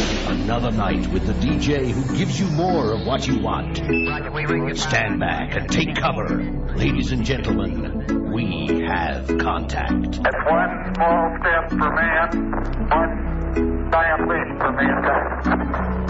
Another night with the DJ who gives you more of what you want. Stand back and take cover. Ladies and gentlemen, we have contact. That's one small step for man, one giant leap for mankind.